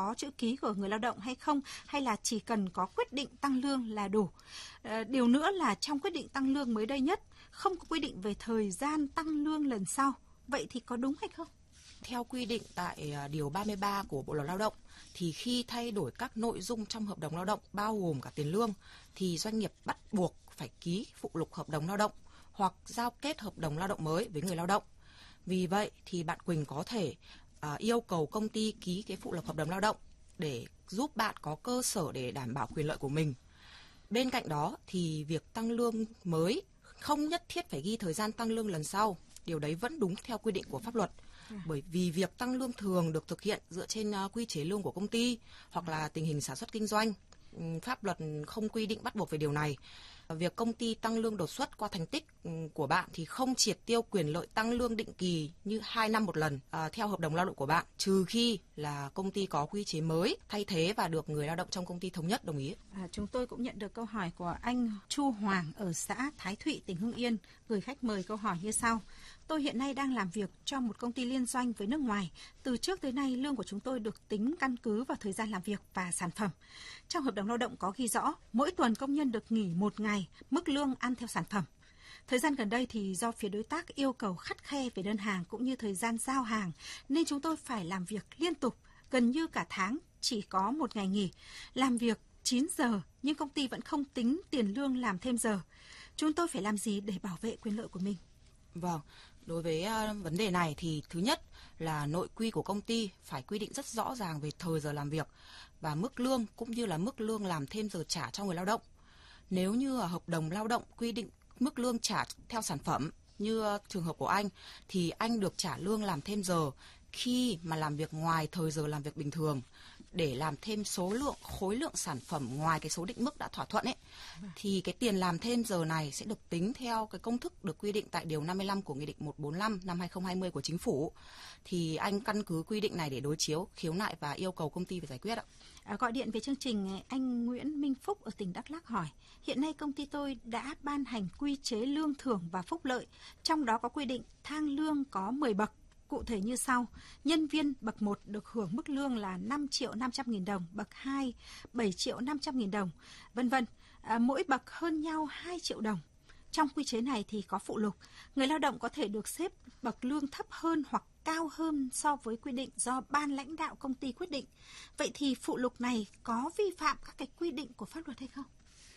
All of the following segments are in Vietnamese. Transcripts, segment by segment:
có chữ ký của người lao động hay không, hay là chỉ cần có quyết định tăng lương là đủ. Điều nữa là trong quyết định tăng lương mới đây nhất không có quy định về thời gian tăng lương lần sau. Vậy thì có đúng hay không? Theo quy định tại Điều 33 của Bộ Luật Lao động, thì khi thay đổi các nội dung trong hợp đồng lao động bao gồm cả tiền lương, thì doanh nghiệp bắt buộc phải ký phụ lục hợp đồng lao động hoặc giao kết hợp đồng lao động mới với người lao động. Vì vậy thì bạn Quỳnh có thể yêu cầu công ty ký cái phụ lục hợp đồng lao động để giúp bạn có cơ sở để đảm bảo quyền lợi của mình. Bên cạnh đó thì việc tăng lương mới không nhất thiết phải ghi thời gian tăng lương lần sau. Điều đấy vẫn đúng theo quy định của pháp luật. Bởi vì việc tăng lương thường được thực hiện dựa trên quy chế lương của công ty hoặc là tình hình sản xuất kinh doanh. Pháp luật không quy định bắt buộc về điều này. Việc công ty tăng lương đột xuất qua thành tích của bạn thì không triệt tiêu quyền lợi tăng lương định kỳ như 2 năm một lần theo hợp đồng lao động của bạn, trừ khi là công ty có quy chế mới thay thế và được người lao động trong công ty thống nhất đồng ý. Chúng tôi cũng nhận được câu hỏi của anh Chu Hoàng ở xã Thái Thụy, tỉnh Hưng Yên, gửi khách mời câu hỏi như sau. Tôi hiện nay đang làm việc cho một công ty liên doanh với nước ngoài. Từ trước tới nay, lương của chúng tôi được tính căn cứ vào thời gian làm việc và sản phẩm. Trong hợp đồng lao động có ghi rõ, mỗi tuần công nhân được nghỉ 1 ngày, mức lương ăn theo sản phẩm. Thời gian gần đây thì do phía đối tác yêu cầu khắt khe về đơn hàng cũng như thời gian giao hàng, nên chúng tôi phải làm việc liên tục, gần như cả tháng, chỉ có 1 ngày nghỉ. Làm việc 9 giờ, nhưng công ty vẫn không tính tiền lương làm thêm giờ. Chúng tôi phải làm gì để bảo vệ quyền lợi của mình? Vâng, đối với vấn đề này thì thứ nhất là nội quy của công ty phải quy định rất rõ ràng về thời giờ làm việc và mức lương cũng như là mức lương làm thêm giờ trả cho người lao động. Nếu như hợp đồng lao động quy định mức lương trả theo sản phẩm như trường hợp của anh thì anh được trả lương làm thêm giờ khi mà làm việc ngoài thời giờ làm việc bình thường để làm thêm khối lượng sản phẩm ngoài cái số định mức đã thỏa thuận ấy, thì cái tiền làm thêm giờ này sẽ được tính theo cái công thức được quy định tại Điều 55 của Nghị định 145 năm 2020 của Chính phủ. Thì anh căn cứ quy định này để đối chiếu, khiếu nại và yêu cầu công ty phải giải quyết ạ. Gọi điện về chương trình, anh Nguyễn Minh Phúc ở tỉnh Đắk Lắk hỏi, hiện nay công ty tôi đã ban hành quy chế lương thưởng và phúc lợi, trong đó có quy định thang lương có 10 bậc. Cụ thể như sau, nhân viên bậc 1 được hưởng mức lương là 5.500.000 đồng, bậc 2 7.500.000 đồng, vân vân. Mỗi bậc hơn nhau 2 triệu đồng. Trong quy chế này thì có phụ lục, người lao động có thể được xếp bậc lương thấp hơn hoặc cao hơn so với quy định do ban lãnh đạo công ty quyết định. Vậy thì phụ lục này có vi phạm các cái quy định của pháp luật hay không?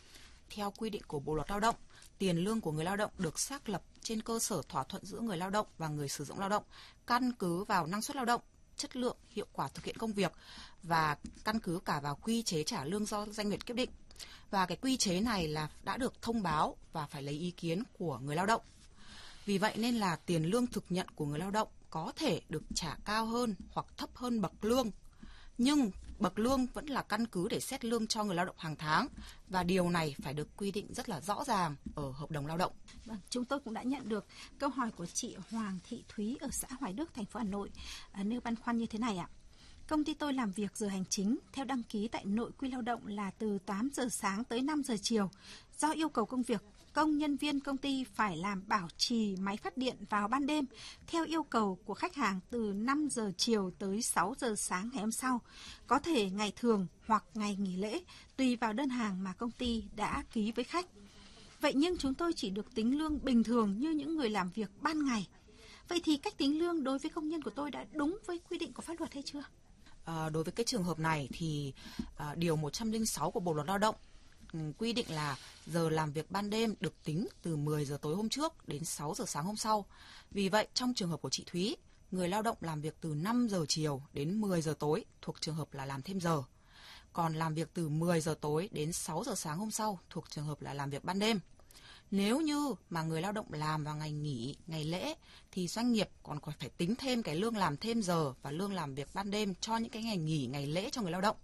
Theo quy định của Bộ Luật Lao động, tiền lương của người lao động được xác lập trên cơ sở thỏa thuận giữa người lao động và người sử dụng lao động, căn cứ vào năng suất lao động, chất lượng, hiệu quả thực hiện công việc và căn cứ cả vào quy chế trả lương do doanh nghiệp quyết định. Và cái quy chế này là đã được thông báo và phải lấy ý kiến của người lao động. Vì vậy nên là tiền lương thực nhận của người lao động có thể được trả cao hơn hoặc thấp hơn bậc lương. Nhưng bậc lương vẫn là căn cứ để xét lương cho người lao động hàng tháng và điều này phải được quy định rất là rõ ràng ở hợp đồng lao động. Vâng, chúng tôi cũng đã nhận được câu hỏi của chị Hoàng Thị Thúy ở xã Hoài Đức, thành phố Hà Nội, nêu băn khoăn như thế này ạ. Công ty tôi làm việc giờ hành chính theo đăng ký tại nội quy lao động là từ 8 giờ sáng tới 5 giờ chiều. Do yêu cầu công việc, nhân viên công ty phải làm bảo trì máy phát điện vào ban đêm theo yêu cầu của khách hàng từ 5 giờ chiều tới 6 giờ sáng ngày hôm sau, có thể ngày thường hoặc ngày nghỉ lễ, tùy vào đơn hàng mà công ty đã ký với khách. Vậy nhưng chúng tôi chỉ được tính lương bình thường như những người làm việc ban ngày. Vậy thì cách tính lương đối với công nhân của tôi đã đúng với quy định của pháp luật hay chưa? Đối với cái trường hợp này thì Điều 106 của Bộ Luật Lao động quy định là giờ làm việc ban đêm được tính từ 10 giờ tối hôm trước đến 6 giờ sáng hôm sau. Vì vậy, trong trường hợp của chị Thúy, người lao động làm việc từ 5 giờ chiều đến 10 giờ tối thuộc trường hợp là làm thêm giờ. Còn làm việc từ 10 giờ tối đến 6 giờ sáng hôm sau thuộc trường hợp là làm việc ban đêm. Nếu như mà người lao động làm vào ngày nghỉ, ngày lễ thì doanh nghiệp còn phải tính thêm cái lương làm thêm giờ và lương làm việc ban đêm cho những cái ngày nghỉ, ngày lễ cho người lao động.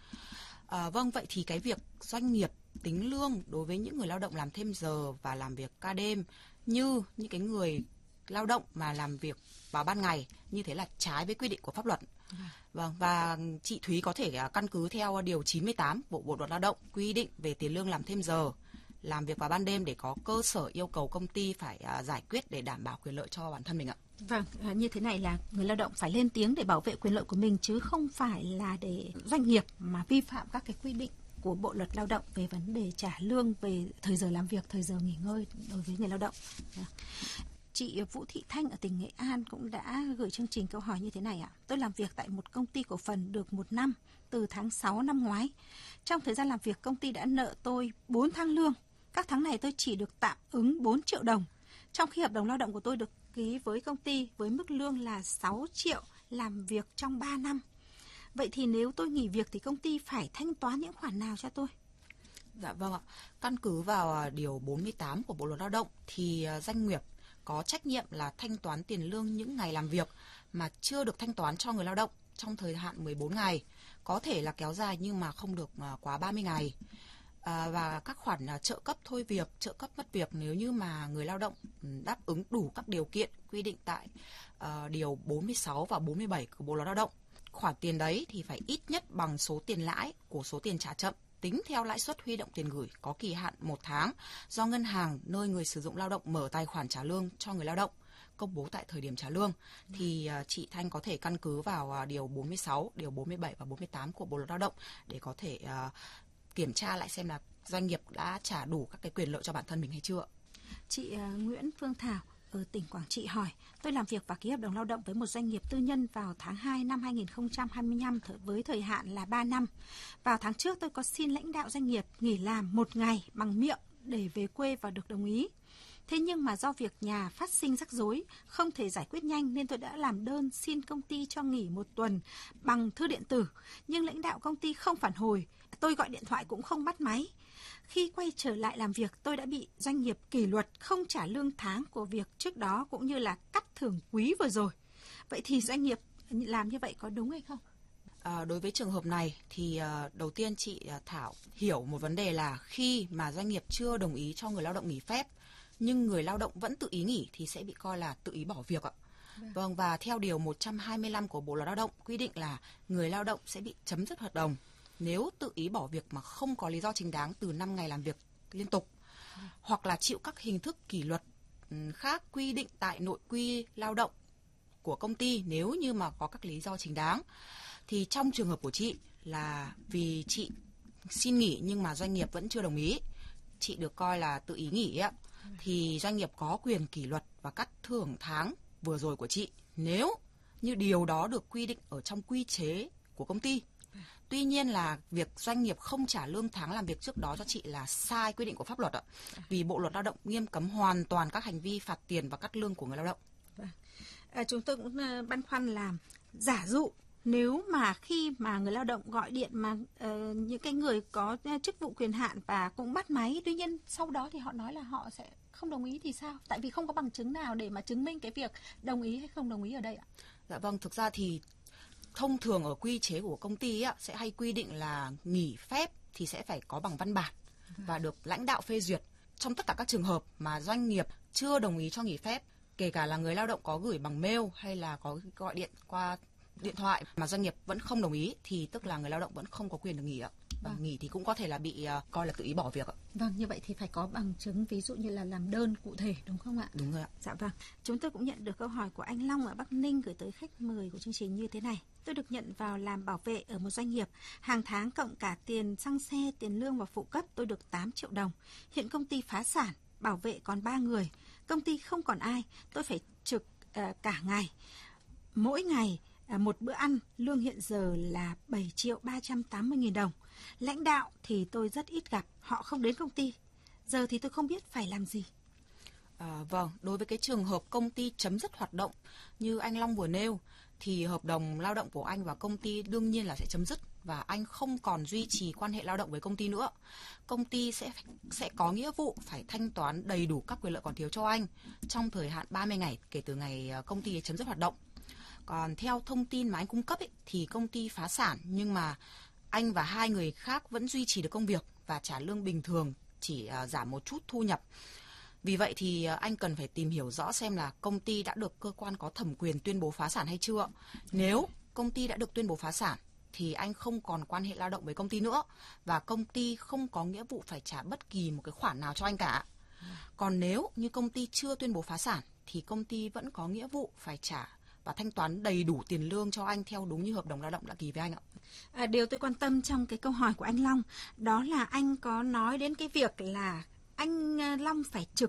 Vâng, vậy thì cái việc doanh nghiệp tính lương đối với những người lao động làm thêm giờ và làm việc ca đêm như những cái người lao động mà làm việc vào ban ngày như thế là trái với quy định của pháp luật. Vâng, và chị Thúy có thể căn cứ theo Điều 98 Bộ Luật Lao động quy định về tiền lương làm thêm giờ làm việc vào ban đêm để có cơ sở yêu cầu công ty phải giải quyết để đảm bảo quyền lợi cho bản thân mình ạ. Vâng, như thế này là người lao động phải lên tiếng để bảo vệ quyền lợi của mình, chứ không phải là để doanh nghiệp mà vi phạm các cái quy định của Bộ Luật Lao động về vấn đề trả lương, về thời giờ làm việc, thời giờ nghỉ ngơi đối với người lao động. Chị Vũ Thị Thanh ở tỉnh Nghệ An cũng đã gửi chương trình câu hỏi như thế này ạ. Tôi làm việc tại một công ty cổ phần được 1 năm, từ tháng 6 năm ngoái. Trong thời gian làm việc, công ty đã nợ tôi 4 tháng lương. Các tháng này tôi chỉ được tạm ứng 4 triệu đồng. Trong khi hợp đồng lao động của tôi được ký với công ty với mức lương là 6 triệu làm việc trong 3 năm. Vậy thì nếu tôi nghỉ việc thì công ty phải thanh toán những khoản nào cho tôi? Dạ vâng ạ. Căn cứ vào điều 48 của Bộ Luật Lao động thì doanh nghiệp có trách nhiệm là thanh toán tiền lương những ngày làm việc mà chưa được thanh toán cho người lao động trong thời hạn 14 ngày. Có thể là kéo dài nhưng mà không được quá 30 ngày. Và các khoản trợ cấp thôi việc, trợ cấp mất việc nếu như mà người lao động đáp ứng đủ các điều kiện quy định tại điều 46 và 47 của Bộ Luật Lao động. Khoản tiền đấy thì phải ít nhất bằng số tiền lãi của số tiền trả chậm tính theo lãi suất huy động tiền gửi có kỳ hạn 1 tháng do ngân hàng nơi người sử dụng lao động mở tài khoản trả lương cho người lao động công bố tại thời điểm trả lương. Thì chị Thanh có thể căn cứ vào điều 46, điều 47 và 48 của Bộ Luật Lao động để có thể kiểm tra lại xem là doanh nghiệp đã trả đủ các cái quyền lợi cho bản thân mình hay chưa. Chị Nguyễn Phương Thảo ở tỉnh Quảng Trị hỏi, tôi làm việc và ký hợp đồng lao động với một doanh nghiệp tư nhân vào tháng 2 năm 2025 với thời hạn là 3 năm. Vào tháng trước tôi có xin lãnh đạo doanh nghiệp nghỉ làm 1 ngày bằng miệng để về quê và được đồng ý. Thế nhưng mà do việc nhà phát sinh rắc rối, không thể giải quyết nhanh nên tôi đã làm đơn xin công ty cho nghỉ 1 tuần bằng thư điện tử. Nhưng lãnh đạo công ty không phản hồi, tôi gọi điện thoại cũng không bắt máy. Khi quay trở lại làm việc, tôi đã bị doanh nghiệp kỷ luật không trả lương tháng của việc trước đó cũng như là cắt thưởng quý vừa rồi. Vậy thì doanh nghiệp làm như vậy có đúng hay không? Đối với trường hợp này thì đầu tiên chị Thảo hiểu một vấn đề là khi mà doanh nghiệp chưa đồng ý cho người lao động nghỉ phép nhưng người lao động vẫn tự ý nghỉ thì sẽ bị coi là tự ý bỏ việc ạ. Vâng, và theo điều 125 của Bộ Luật Lao động quy định là người lao động sẽ bị chấm dứt hợp đồng nếu tự ý bỏ việc mà không có lý do chính đáng từ 5 ngày làm việc liên tục hoặc là chịu các hình thức kỷ luật khác quy định tại nội quy lao động của công ty nếu như mà có các lý do chính đáng. Thì trong trường hợp của chị là vì chị xin nghỉ nhưng mà doanh nghiệp vẫn chưa đồng ý, chị được coi là tự ý nghỉ ạ, thì doanh nghiệp có quyền kỷ luật và cắt thưởng tháng vừa rồi của chị nếu như điều đó được quy định ở trong quy chế của công ty. Tuy nhiên là việc doanh nghiệp không trả lương tháng làm việc trước đó cho chị là sai quy định của pháp luật ạ. Vì Bộ Luật Lao động nghiêm cấm hoàn toàn các hành vi phạt tiền và cắt lương của người lao động. Chúng tôi cũng băn khoăn là giả dụ nếu mà khi mà người lao động gọi điện mà những cái người có chức vụ quyền hạn và cũng bắt máy, tuy nhiên sau đó thì họ nói là họ sẽ không đồng ý thì sao? Tại vì không có bằng chứng nào để mà chứng minh cái việc đồng ý hay không đồng ý ở đây ạ. Dạ vâng, thực ra thì thông thường ở quy chế của công ty sẽ hay quy định là nghỉ phép thì sẽ phải có bằng văn bản và được lãnh đạo phê duyệt. Trong tất cả các trường hợp mà doanh nghiệp chưa đồng ý cho nghỉ phép, kể cả là người lao động có gửi bằng mail hay là có gọi điện qua điện thoại mà doanh nghiệp vẫn không đồng ý thì tức là người lao động vẫn không có quyền được nghỉ ạ. Và nghỉ thì cũng có thể là bị coi là tự ý bỏ việc ạ. Vâng, như vậy thì phải có bằng chứng, ví dụ như là làm đơn cụ thể, đúng không ạ? Đúng rồi ạ. Dạ vâng. Chúng tôi cũng nhận được câu hỏi của anh Long ở Bắc Ninh gửi tới khách mời của chương trình như thế này. Tôi được nhận vào làm bảo vệ ở một doanh nghiệp. Hàng tháng cộng cả tiền xăng xe, tiền lương và phụ cấp tôi được 8 triệu đồng. Hiện công ty phá sản, bảo vệ còn 3 người. Công ty không còn ai, tôi phải trực cả ngày. Mỗi ngày một bữa ăn, lương hiện giờ là 7 triệu 380 nghìn đồng. Lãnh đạo thì tôi rất ít gặp, họ không đến công ty. Giờ thì tôi không biết phải làm gì. Vâng, đối với cái trường hợp công ty chấm dứt hoạt động như anh Long vừa nêu thì hợp đồng lao động của anh và công ty đương nhiên là sẽ chấm dứt và anh không còn duy trì quan hệ lao động với công ty nữa. Công ty sẽ có nghĩa vụ phải thanh toán đầy đủ các quyền lợi còn thiếu cho anh trong thời hạn 30 ngày kể từ ngày công ty chấm dứt hoạt động. Còn theo thông tin mà anh cung cấp thì công ty phá sản nhưng mà anh và 2 người khác vẫn duy trì được công việc và trả lương bình thường, chỉ giảm một chút thu nhập. Vì vậy thì anh cần phải tìm hiểu rõ xem là công ty đã được cơ quan có thẩm quyền tuyên bố phá sản hay chưa. Nếu công ty đã được tuyên bố phá sản thì anh không còn quan hệ lao động với công ty nữa và công ty không có nghĩa vụ phải trả bất kỳ một cái khoản nào cho anh cả. Còn nếu như công ty chưa tuyên bố phá sản thì công ty vẫn có nghĩa vụ phải trả và thanh toán đầy đủ tiền lương cho anh theo đúng như hợp đồng lao động đã ký với anh ạ. Điều tôi quan tâm trong cái câu hỏi của anh Long đó là anh có nói đến cái việc là anh Long phải trực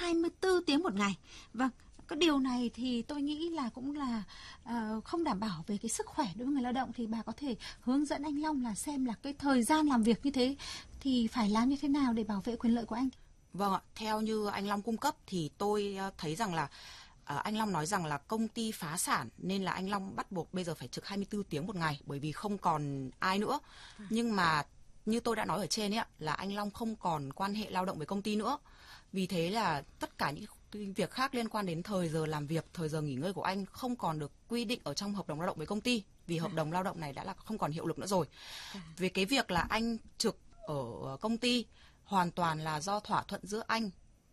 24 tiếng một ngày. Vâng, cái điều này thì tôi nghĩ là cũng là không đảm bảo về cái sức khỏe đối với người lao động, thì bà có thể hướng dẫn anh Long là xem là cái thời gian làm việc như thế thì phải làm như thế nào để bảo vệ quyền lợi của anh. Vâng ạ, theo như anh Long cung cấp thì tôi thấy rằng là anh Long nói rằng là công ty phá sản nên là anh Long bắt buộc bây giờ phải trực 24 tiếng một ngày bởi vì không còn ai nữa. Nhưng mà như tôi đã nói ở trên ấy, là anh Long không còn quan hệ lao động với công ty nữa. Vì thế là tất cả những việc khác liên quan đến thời giờ làm việc, thời giờ nghỉ ngơi của anh không còn được quy định ở trong hợp đồng lao động với công ty. Vì hợp đồng lao động này đã là không còn hiệu lực nữa rồi. Về cái việc là anh trực ở công ty hoàn toàn là do thỏa thuận giữa anh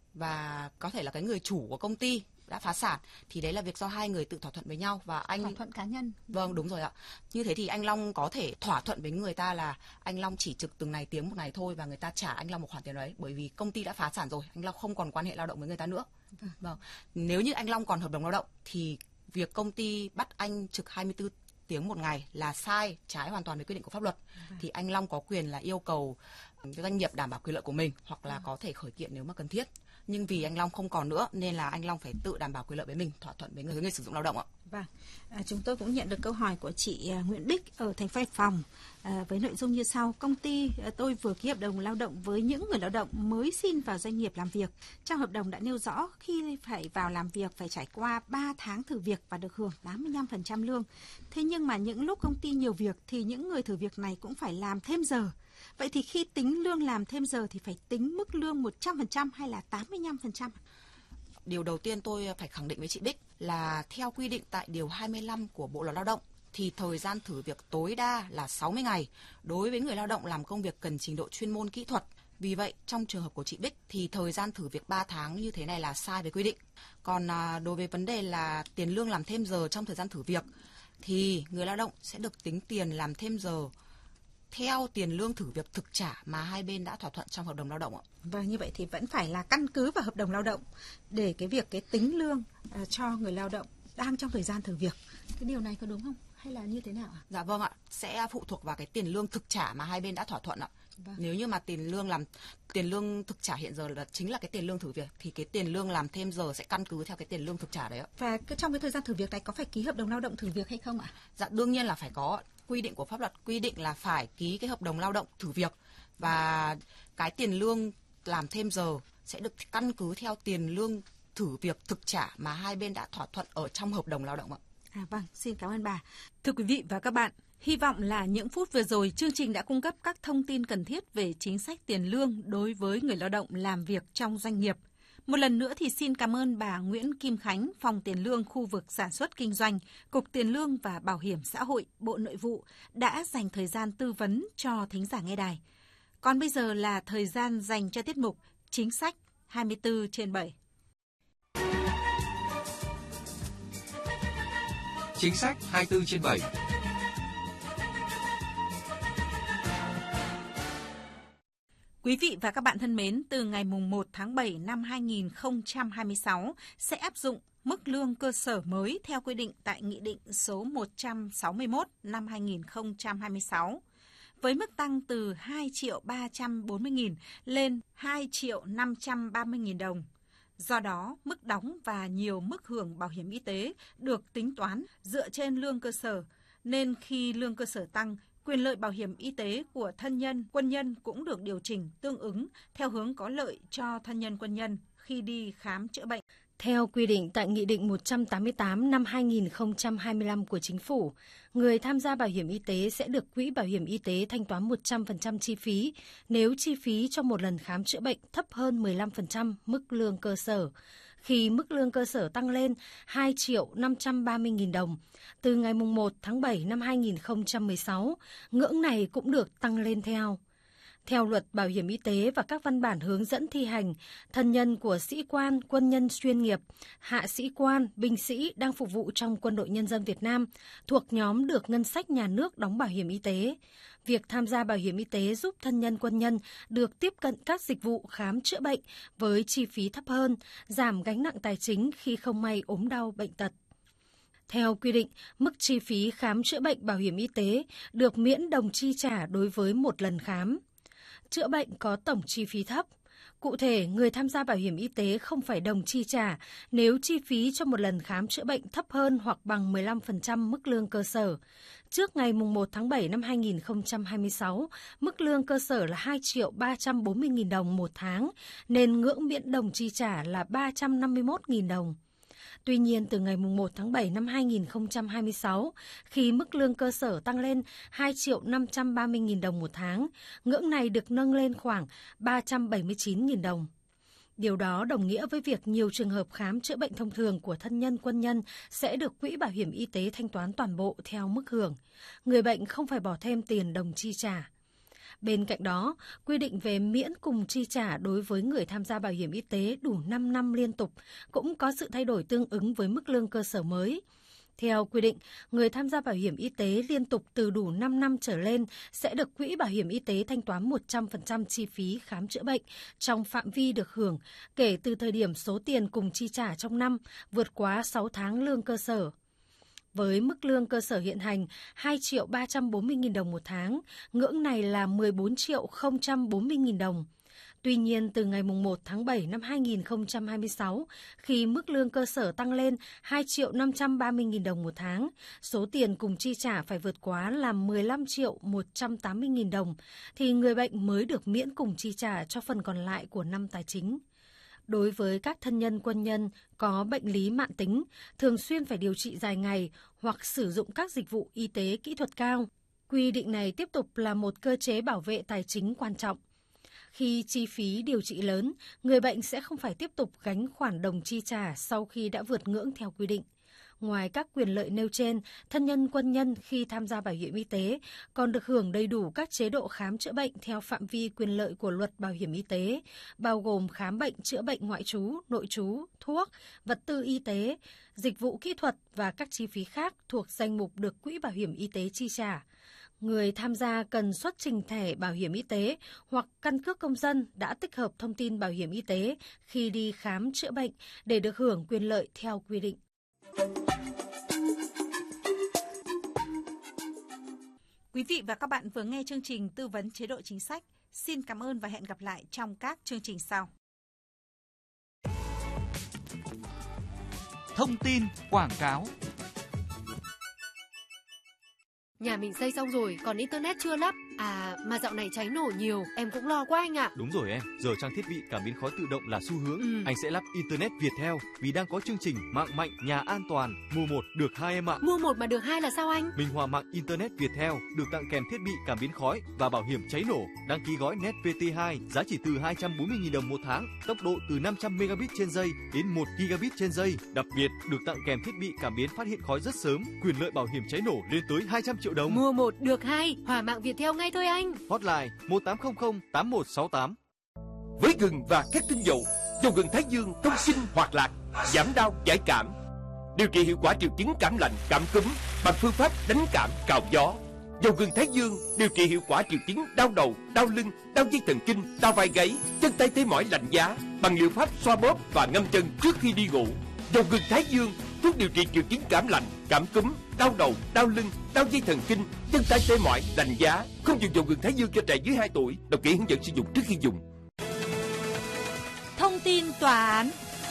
và có thể là cái người chủ của công ty đã phá sản, thì đấy là việc do hai người tự thỏa thuận với nhau và anh thỏa thuận cá nhân. Vâng, đúng rồi ạ. Như thế thì anh Long có thể thỏa thuận với người ta là anh Long chỉ trực từng này tiếng một ngày thôi và người ta trả anh Long một khoản tiền đấy, bởi vì công ty đã phá sản rồi, anh Long không còn quan hệ lao động với người ta nữa. Vâng. Nếu như anh Long còn hợp đồng lao động thì việc công ty bắt anh trực 24 tiếng một ngày là sai, trái hoàn toàn với quy định của pháp luật. Thì anh Long có quyền là yêu cầu doanh nghiệp đảm bảo quyền lợi của mình hoặc là có thể khởi kiện nếu mà cần thiết. Nhưng vì anh Long không còn nữa nên là anh Long phải tự đảm bảo quyền lợi với mình, thỏa thuận với người sử dụng lao động ạ. Vâng, chúng tôi cũng nhận được câu hỏi của chị Nguyễn Bích ở thành phố Hải Phòng với nội dung như sau. Công ty tôi vừa ký hợp đồng lao động với những người lao động mới xin vào doanh nghiệp làm việc. Trong hợp đồng đã nêu rõ khi phải vào làm việc phải trải qua 3 tháng thử việc và được hưởng 85% lương. Thế nhưng mà những lúc công ty nhiều việc thì những người thử việc này cũng phải làm thêm giờ. Vậy thì khi tính lương làm thêm giờ thì phải tính mức lương 100% hay là 85%? Điều đầu tiên tôi phải khẳng định với chị Bích là theo quy định tại Điều 25 của Bộ Luật Lao động thì thời gian thử việc tối đa là 60 ngày đối với người lao động làm công việc cần trình độ chuyên môn kỹ thuật. Vì vậy, trong trường hợp của chị Bích thì thời gian thử việc 3 tháng như thế này là sai với quy định. Còn đối với vấn đề là tiền lương làm thêm giờ trong thời gian thử việc thì người lao động sẽ được tính tiền làm thêm giờ theo tiền lương thử việc thực trả mà hai bên đã thỏa thuận trong hợp đồng lao động ạ. Vâng, như vậy thì vẫn phải là căn cứ vào hợp đồng lao động để cái tính lương cho người lao động đang trong thời gian thử việc. Cái điều này có đúng không? Hay là như thế nào ạ? Dạ vâng ạ, sẽ phụ thuộc vào cái tiền lương thực trả mà hai bên đã thỏa thuận ạ. Vâng. Nếu như mà tiền lương thực trả hiện giờ là chính là cái tiền lương thử việc thì cái tiền lương làm thêm giờ sẽ căn cứ theo cái tiền lương thực trả đấy ạ. Và trong cái thời gian thử việc này có phải ký hợp đồng lao động thử việc hay không ạ? Dạ đương nhiên là phải có. Quy định của pháp luật quy định là phải ký cái hợp đồng lao động thử việc và cái tiền lương làm thêm giờ sẽ được căn cứ theo tiền lương thử việc thực trả mà hai bên đã thỏa thuận ở trong hợp đồng lao động ạ. Vâng, xin cảm ơn bà. Thưa quý vị và các bạn, hy vọng là những phút vừa rồi chương trình đã cung cấp các thông tin cần thiết về chính sách tiền lương đối với người lao động làm việc trong doanh nghiệp. Một lần nữa thì xin cảm ơn bà Nguyễn Kim Khánh, Phòng Tiền lương khu vực sản xuất kinh doanh, Cục Tiền lương và Bảo hiểm xã hội, Bộ Nội vụ đã dành thời gian tư vấn cho thính giả nghe đài. Còn bây giờ là thời gian dành cho tiết mục Chính sách 24/7. Chính sách 24/7. Quý vị và các bạn thân mến, từ ngày 1 tháng 7 năm 2026 sẽ áp dụng mức lương cơ sở mới theo quy định tại Nghị định số 161 năm 2026, với mức tăng từ 2.340.000 lên 2.530.000 đồng. Do đó, mức đóng và nhiều mức hưởng bảo hiểm y tế được tính toán dựa trên lương cơ sở, nên khi lương cơ sở tăng, quyền lợi bảo hiểm y tế của thân nhân, quân nhân cũng được điều chỉnh tương ứng theo hướng có lợi cho thân nhân quân nhân khi đi khám chữa bệnh. Theo quy định tại Nghị định 188 năm 2025 của Chính phủ, người tham gia bảo hiểm y tế sẽ được Quỹ Bảo hiểm y tế thanh toán 100% chi phí nếu chi phí cho một lần khám chữa bệnh thấp hơn 15% mức lương cơ sở. Khi mức lương cơ sở tăng lên 2.530.000 đồng, từ ngày 1 tháng 7 năm 2016, ngưỡng này cũng được tăng lên theo. Theo luật bảo hiểm y tế và các văn bản hướng dẫn thi hành, thân nhân của sĩ quan, quân nhân chuyên nghiệp, hạ sĩ quan, binh sĩ đang phục vụ trong Quân đội Nhân dân Việt Nam thuộc nhóm được ngân sách nhà nước đóng bảo hiểm y tế. Việc tham gia bảo hiểm y tế giúp thân nhân quân nhân được tiếp cận các dịch vụ khám chữa bệnh với chi phí thấp hơn, giảm gánh nặng tài chính khi không may ốm đau bệnh tật. Theo quy định, mức chi phí khám chữa bệnh bảo hiểm y tế được miễn đồng chi trả đối với một lần khám. Chữa bệnh có tổng chi phí thấp. Cụ thể, người tham gia bảo hiểm y tế không phải đồng chi trả nếu chi phí cho một lần khám chữa bệnh thấp hơn hoặc bằng 15% mức lương cơ sở. Trước ngày 1 tháng 7 năm 2026, mức lương cơ sở là 2.340.000 đồng một tháng, nên ngưỡng miễn đồng chi trả là 351.000 đồng. Tuy nhiên, từ ngày 1 tháng 7 năm 2026, khi mức lương cơ sở tăng lên 2.530.000 đồng một tháng, ngưỡng này được nâng lên khoảng 379.000 đồng. Điều đó đồng nghĩa với việc nhiều trường hợp khám chữa bệnh thông thường của thân nhân quân nhân sẽ được Quỹ Bảo hiểm Y tế thanh toán toàn bộ theo mức hưởng. Người bệnh không phải bỏ thêm tiền đồng chi trả. Bên cạnh đó, quy định về miễn cùng chi trả đối với người tham gia bảo hiểm y tế đủ 5 năm liên tục cũng có sự thay đổi tương ứng với mức lương cơ sở mới. Theo quy định, người tham gia bảo hiểm y tế liên tục từ đủ 5 năm trở lên sẽ được Quỹ Bảo hiểm Y tế thanh toán 100% chi phí khám chữa bệnh trong phạm vi được hưởng kể từ thời điểm số tiền cùng chi trả trong năm vượt quá 6 tháng lương cơ sở. Với mức lương cơ sở hiện hành 2.340.000 đồng một tháng, ngưỡng này là 14.040.000 đồng. Tuy nhiên, từ ngày 1 tháng 7 năm 2026, khi mức lương cơ sở tăng lên 2.530.000 đồng một tháng, số tiền cùng chi trả phải vượt quá là 15.180.000 đồng, thì người bệnh mới được miễn cùng chi trả cho phần còn lại của năm tài chính. Đối với các thân nhân quân nhân có bệnh lý mãn tính, thường xuyên phải điều trị dài ngày hoặc sử dụng các dịch vụ y tế kỹ thuật cao, quy định này tiếp tục là một cơ chế bảo vệ tài chính quan trọng. Khi chi phí điều trị lớn, người bệnh sẽ không phải tiếp tục gánh khoản đồng chi trả sau khi đã vượt ngưỡng theo quy định. Ngoài các quyền lợi nêu trên, thân nhân quân nhân khi tham gia bảo hiểm y tế còn được hưởng đầy đủ các chế độ khám chữa bệnh theo phạm vi quyền lợi của luật bảo hiểm y tế, bao gồm khám bệnh chữa bệnh ngoại trú, nội trú, thuốc, vật tư y tế, dịch vụ kỹ thuật và các chi phí khác thuộc danh mục được Quỹ Bảo hiểm Y tế chi trả. Người tham gia cần xuất trình thẻ bảo hiểm y tế hoặc căn cước công dân đã tích hợp thông tin bảo hiểm y tế khi đi khám chữa bệnh để được hưởng quyền lợi theo quy định. Quý vị và các bạn vừa nghe chương trình tư vấn chế độ chính sách. Xin cảm ơn và hẹn gặp lại trong các chương trình sau. Thông tin quảng cáo. Nhà mình xây xong rồi, còn internet chưa lắp. À, mà dạo này cháy nổ nhiều, em cũng lo quá anh ạ. Đúng rồi em, giờ trang thiết bị cảm biến khói tự động là xu hướng. Anh sẽ lắp internet Viettel vì đang có chương trình mạng mạnh, nhà an toàn. Mua 1 được 2 em ạ. Mua 1 mà được 2 là sao anh? Minh Hòa mạng internet Viettel được tặng kèm thiết bị cảm biến khói và bảo hiểm cháy nổ. Đăng ký gói Net VT2 giá chỉ từ 240.000 đồng một tháng, tốc độ từ 500 megabit trên giây đến 1 gigabit trên giây. Đặc biệt được tặng kèm thiết bị cảm biến phát hiện khói rất sớm, quyền lợi bảo hiểm cháy nổ lên tới 200 triệu đồng. Mua 1 được 2, Hòa mạng Viettel ngay thôi anh. Hotline 1800 8168. Với gừng và các tinh dầu, dầu gừng Thái Dương thông sinh hoạt lạc, giảm đau giải cảm, điều trị hiệu quả triệu chứng cảm lạnh, cảm cúm bằng phương pháp đánh cảm cạo gió. Dầu gừng Thái Dương điều trị hiệu quả triệu chứng đau đầu, đau lưng, đau dây thần kinh, đau vai gáy, chân tay tê mỏi lạnh giá bằng liệu pháp xoa bóp và ngâm chân trước khi đi ngủ. Dầu gừng Thái Dương thuốc điều trị triệu chứng cảm lạnh, cảm cúm, đau đầu, đau lưng, đau dây thần kinh, chân tay tê mỏi, lạnh giá. Không dùng dầu gừng Thái Dương cho trẻ dưới 2 tuổi. Đọc kỹ hướng dẫn sử dụng trước khi dùng. Thông tin tòa án.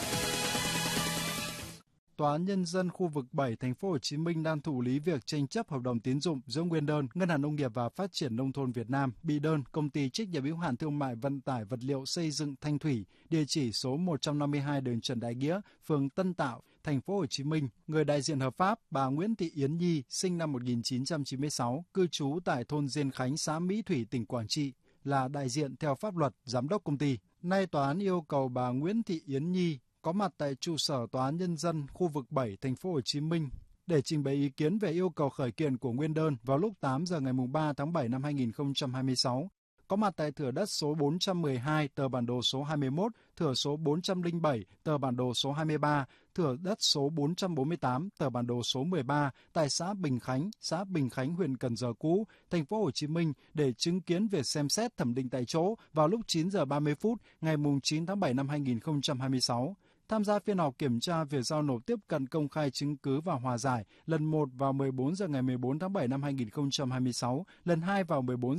Tòa án Nhân dân khu vực 7 thành phố Hồ Chí Minh đang thụ lý việc tranh chấp hợp đồng tín dụng giữa nguyên đơn Ngân hàng Nông nghiệp và Phát triển Nông thôn Việt Nam, bị đơn Công ty trách nhiệm hữu hạn thương mại vận tải vật liệu xây dựng Thanh Thủy, địa chỉ số 152 đường Trần Đại Nghĩa, phường Tân Tạo, thành phố Hồ Chí Minh. Người đại diện hợp pháp bà Nguyễn Thị Yến Nhi, sinh năm 1996, cư trú tại thôn Diên Khánh, xã Mỹ Thủy, tỉnh Quảng Trị, là đại diện theo pháp luật giám đốc công ty. Nay tòa án yêu cầu bà Nguyễn Thị Yến Nhi có mặt tại trụ sở Tòa án Nhân dân khu vực 7 thành phố Hồ Chí Minh để trình bày ý kiến về yêu cầu khởi kiện của nguyên đơn vào lúc 8 giờ ngày 3 tháng 7 năm 2026. có mặt tại thửa đất số 412 tờ bản đồ số 21, thửa số 407 tờ bản đồ số 23, thửa đất số 448 tờ bản đồ số 13 tại xã Bình Khánh, huyện Cần Giờ cũ, thành phố Hồ Chí Minh để chứng kiến việc xem xét thẩm định tại chỗ vào lúc 9 giờ 30 phút ngày 9 tháng 7 năm 2026. Tham gia phiên họp kiểm tra việc giao nộp tiếp cận công khai chứng cứ và hòa giải lần 1 vào 14 giờ ngày 14 tháng 7 năm 2026, lần 2 vào 14